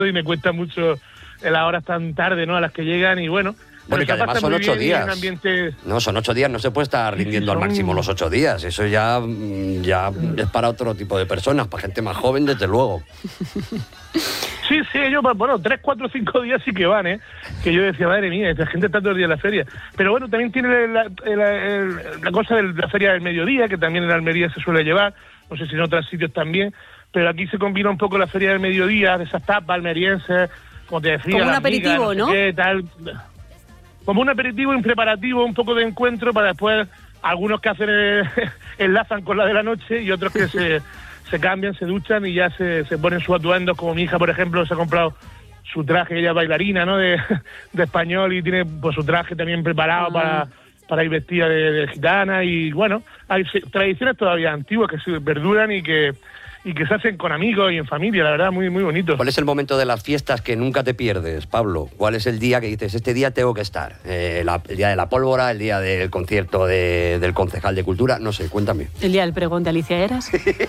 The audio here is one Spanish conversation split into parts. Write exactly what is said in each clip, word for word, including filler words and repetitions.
y me cuesta mucho las horas tan tarde, ¿no?, a las que llegan y bueno... Bueno, y que además son ocho días. Ambiente... No, son ocho días, no se puede estar rindiendo sí, son... al máximo los ocho días. Eso ya, ya es para otro tipo de personas, para gente más joven, desde luego. Sí, sí, ellos, bueno, tres, cuatro, cinco días sí que van, ¿eh? Que yo decía, madre mía, esta gente está todo el día en la feria. Pero bueno, también tiene la, la, la, la cosa de la feria del mediodía, que también en Almería se suele llevar, no sé si en otros sitios también, pero aquí se combina un poco la feria del mediodía, de esas tapas almerienses, como te decía. Como un aperitivo, migas, no, ¿no? sé qué, tal. Como un aperitivo, un preparativo, un poco de encuentro para después algunos que hacen el, enlazan con la de la noche y otros que se, se cambian, se duchan y ya se, se ponen sus atuendos, como mi hija, por ejemplo, se ha comprado su traje, ella es bailarina, ¿no?, de, de español y tiene pues su traje también preparado ah. para, para ir vestida de, de gitana y bueno, hay tradiciones todavía antiguas que se perduran y que y que se hacen con amigos y en familia, la verdad, muy muy bonito. ¿Cuál es el momento de las fiestas que nunca te pierdes, Pablo? ¿Cuál es el día que dices, este día tengo que estar? Eh, la, el día de la pólvora, el día del concierto de, del concejal de Cultura, no sé, cuéntame. ¿El día del pregón de Alicia Eras?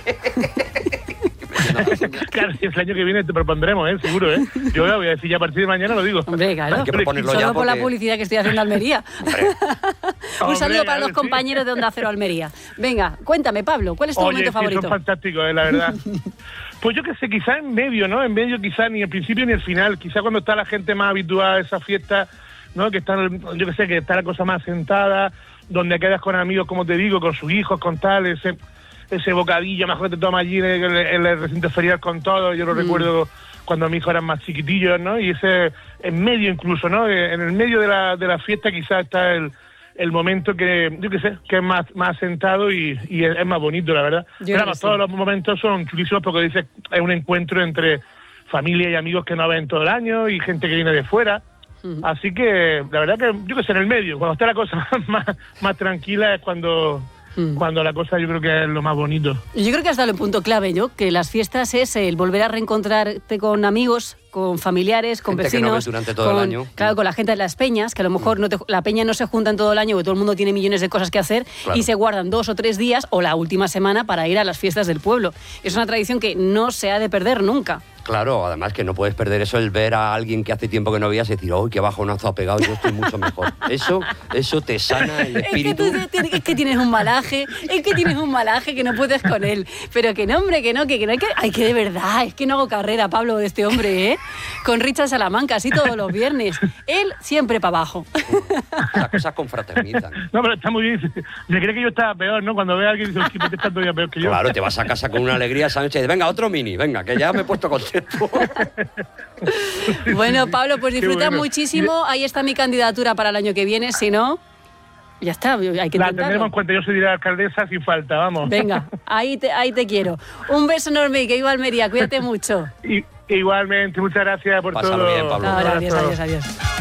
Claro, si es el año que viene te propondremos, ¿eh? Seguro, ¿eh? Yo voy a decir ya a partir de mañana lo digo. Hombre, claro. Hay que proponerlo Solo ya por porque... la publicidad que estoy haciendo en Almería. Un saludo Hombre, para los sí. compañeros de Onda Cero Almería. Venga, cuéntame, Pablo, ¿cuál es tu Oye, momento sí, favorito? Son fantásticos, eh, la verdad. Pues yo qué sé, quizá en medio, ¿no? En medio quizá ni el principio ni el final. Quizá cuando está la gente más habituada a esa fiesta, ¿no? Que está, yo qué sé, que está la cosa más sentada, donde quedas con amigos, como te digo, con sus hijos, con tal, ese... ese bocadillo, mejor te toma allí en el, en el recinto ferial con todo, yo lo mm. recuerdo cuando mis hijos eran más chiquitillos, ¿no? Y ese, en medio incluso, ¿no? En el medio de la, de la fiesta quizás está el, el momento que, yo qué sé, que es más, más sentado y, y es, es más bonito, la verdad. Yo Pero, todos los momentos son chulísimos porque dice es un encuentro entre familia y amigos que no ven todo el año y gente que viene de fuera. Mm. Así que, la verdad que, yo qué sé, en el medio, cuando está la cosa más, más tranquila es cuando... cuando la cosa yo creo que es lo más bonito. Yo creo que has dado el punto clave, ¿no? Que las fiestas es el volver a reencontrarte con amigos, con familiares, con gente vecinos. Que no ves durante todo con, el año. Claro, con la gente de las peñas, que a lo mejor no te, la peña no se junta en todo el año porque todo el mundo tiene millones de cosas que hacer claro. y se guardan dos o tres días o la última semana para ir a las fiestas del pueblo. Es una tradición que no se ha de perder nunca. Claro, además que no puedes perder eso, el ver a alguien que hace tiempo que no veías y decir, ¡oh, qué bajonazo ha pegado! Yo estoy mucho mejor. Eso, eso te sana el espíritu. Es que, tú, es que tienes un malaje, es que tienes un malaje que no puedes con él. Pero que no, hombre, que no, que, que no hay que... Ay, que de verdad, es que no hago carrera, Pablo, de este hombre, ¿eh? Con Richard Salamanca, así todos los viernes. Él siempre para abajo. Las cosas confraternizan. No, pero está muy bien. Se cree que yo estaba peor, ¿no? Cuando ve a alguien y dice, que está todavía peor que yo. Claro, te vas a casa con una alegría esa noche y dices, venga, otro mini, venga, que ya me he puesto contento. Bueno, Pablo, pues disfruta bueno. muchísimo. Ahí está mi candidatura para el año que viene. Si no, ya está, hay que La intentarlo. tendremos en cuenta, yo soy de la alcaldesa sin falta, vamos. Venga, ahí te, ahí te quiero. Un beso enorme y que viva Almería, cuídate mucho. Y, igualmente, muchas gracias por Pásalo todo. bien, Pablo. Ahora, adiós, adiós, adiós.